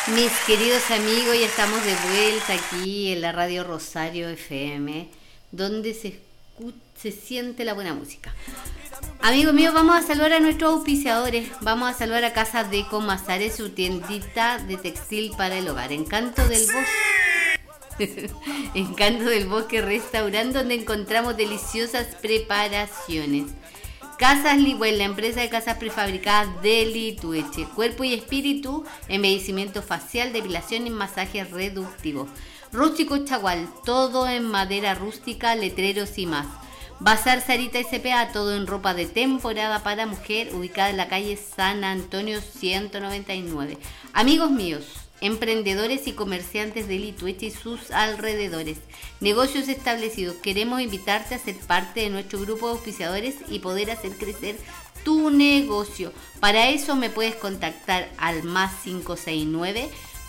Mis queridos amigos, ya estamos de vuelta aquí en la Radio Rosario FM, donde se siente la buena música. Amigos míos, vamos a saludar a nuestros auspiciadores. Vamos a saludar a Casa de Comasares, su tiendita de textil para el hogar. Encanto del Bosque. Encanto del Bosque Restaurante, donde encontramos deliciosas preparaciones. Casas Ligüel, la empresa de casas prefabricadas de Litueche. Cuerpo y espíritu, embellecimiento facial, depilación y masajes reductivos. Rústico Chagual, todo en madera rústica, letreros y más. Bazar Sarita S.P.A., todo en ropa de temporada para mujer, ubicada en la calle San Antonio 199. Amigos míos, emprendedores y comerciantes de Litueche y sus alrededores, negocios establecidos, queremos invitarte a ser parte de nuestro grupo de auspiciadores y poder hacer crecer tu negocio. Para eso me puedes contactar al más 569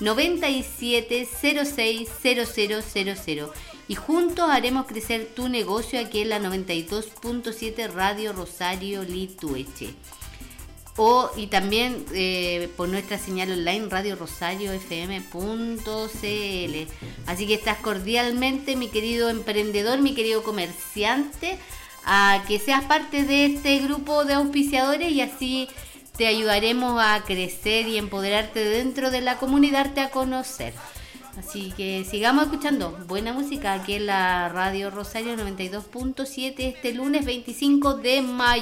97060000 y juntos haremos crecer tu negocio aquí en la 92.7 Radio Rosario Litueche. Y también por nuestra señal online radiorosariofm.cl. Así que estás cordialmente, mi querido emprendedor, mi querido comerciante, a que seas parte de este grupo de auspiciadores y así te ayudaremos a crecer y empoderarte dentro de la comunidad, darte a conocer. Así que sigamos escuchando buena música aquí en la Radio Rosario 92.7 este lunes 25 de mayo.